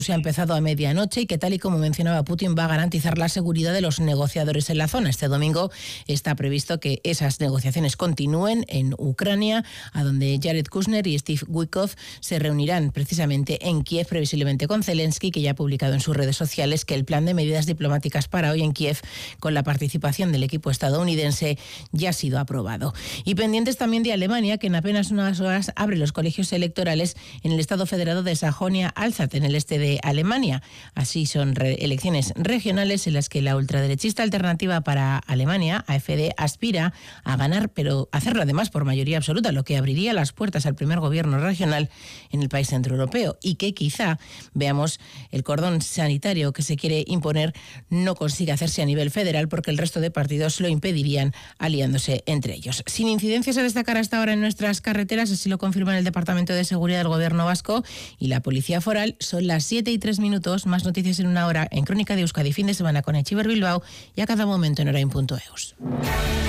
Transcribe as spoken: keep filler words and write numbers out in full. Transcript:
se ha empezado a medianoche y que, tal y como mencionaba Putin, va a garantizar la seguridad de los negociadores en la zona. Este domingo está previsto que esas negociaciones continúen en Ucrania, a donde Jared Kushner y Steve Witkoff se reunirán precisamente en Kiev, previsiblemente con Zelensky, que ya ha publicado en sus redes sociales que el plan de medidas diplomáticas para hoy en Kiev, con la participación del equipo estadounidense, ya ha sido aprobado. Y pendientes también de Alemania, que en apenas unas horas abre los colegios electorales en el estado federado de Sajonia-Alzate, en el este de Alemania. Así son re- elecciones regionales en las que la ultraderechista Alternativa para Alemania, A F D, aspira a ganar, pero hacerlo además por mayoría absoluta, lo que abriría las puertas al primer gobierno regional en el país centroeuropeo, y que quizá, veamos, el cordón sanitario que se quiere imponer no consiga hacerse a nivel federal, porque el resto de partidos lo impedirían aliándose entre ellos. Sin incidencias a destacar hasta ahora en nuestras carreteras, así lo confirman el Departamento de Seguridad del Gobierno vasco y la Policía Foral. Son las siete y tres minutos, más noticias en una hora en Crónica de Euskadi, fin de semana con Etxeber Bilbao, y a cada momento en orain punto eus.